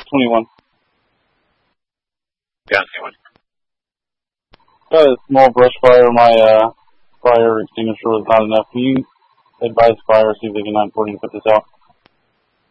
21. Yeah, anyone. Got a small brush fire. My fire extinguisher was not enough. Can you advise fire, see if they can 940 to put this out?